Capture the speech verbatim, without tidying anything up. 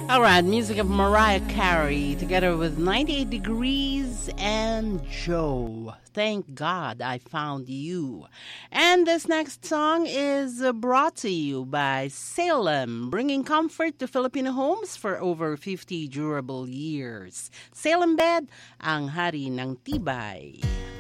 All right, music of Mariah Carey together with ninety-eight Degrees and Joe. Thank God I found you. And this next song is uh, brought to you by Salem, bringing comfort to Filipino homes for over fifty durable years. Salem Bed, ang hari ng tibay.